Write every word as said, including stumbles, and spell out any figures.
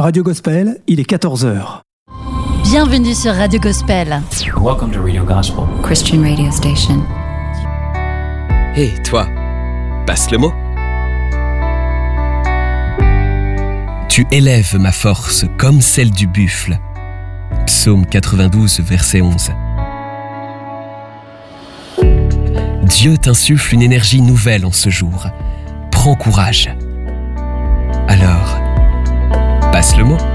Radio Gospel, il est quatorze heures. Bienvenue sur Radio Gospel. Welcome to Radio Gospel. Christian radio station. Hé, hey, toi, passe le mot. Tu élèves ma force comme celle du buffle. Psaume quatre-vingt-douze, verset onze. Dieu t'insuffle une énergie nouvelle en ce jour. Prends courage. Alors, passe le mot.